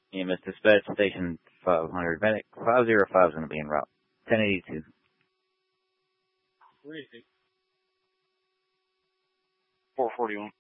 EMS dispatch, station 500, medic 505 is going to be en route. 1082. Where is it? 441.